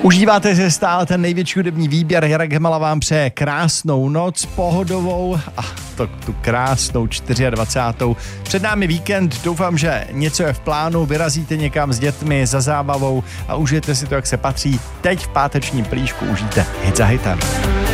Užíváte si stále ten největší hudební výběr. Jarek Hemala vám přeje krásnou noc, pohodovou a tu krásnou 24. Před námi víkend, doufám, že něco je v plánu, vyrazíte někam s dětmi, za zábavou a užijete si to, jak se patří. Teď v pátečním plížku užijte hit za hitem.